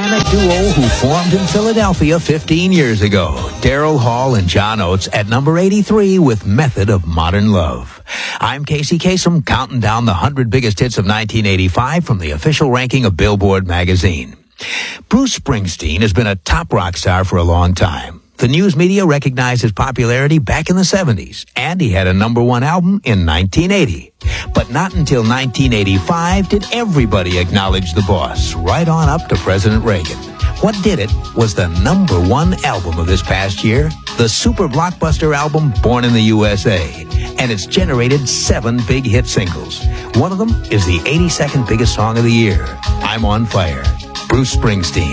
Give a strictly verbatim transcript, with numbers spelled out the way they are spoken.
dynamic duo who formed in Philadelphia fifteen years ago. Daryl Hall and John Oates at number eighty-three with Method of Modern Love. I'm Casey Kasem, counting down the one hundred biggest hits of nineteen eighty-five from the official ranking of Billboard magazine. Bruce Springsteen has been a top rock star for a long time. The news media recognized his popularity back in the seventies, and he had a number one album in nineteen eighty. But not until nineteen eighty-five did everybody acknowledge the boss, right on up to President Reagan. What did it was the number one album of this past year, the super blockbuster album Born in the U S A, and it's generated seven big hit singles. One of them is the eighty-second biggest song of the year, I'm on Fire. Bruce Springsteen.